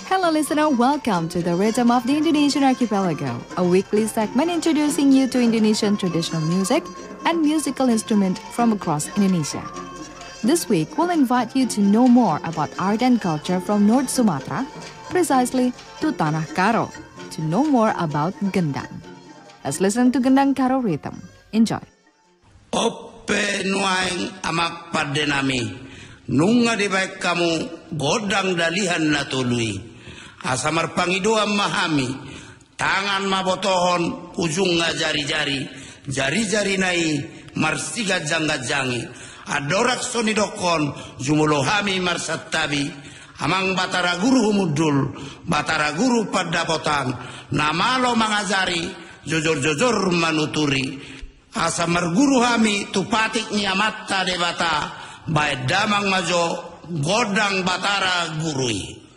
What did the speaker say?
Hello listener, welcome to the Rhythm of the Indonesian Archipelago, a weekly segment introducing you to Indonesian traditional music and musical instruments from across Indonesia. This week, we'll invite you to know more about art and culture from North Sumatra, precisely to Tanah Karo, to know more about gendang. Let's listen to Gendang Karo rhythm. Enjoy. Ope nuaing amak padenami, nunga di baik kamu godang dalihan natului. Asamar pangidoa mahami, tangan mabotohon ujung jari-jari, jari-jari nai marsiga jangga-jangi, adorak sonidokon jumulohami marsatabi, amang batara guru humudul, batara guru padapotan, namalo mangazari, jojor-jojor manuturi, asamar guru hami tupatik nyamata debata, bae damang majo godang batara gurui.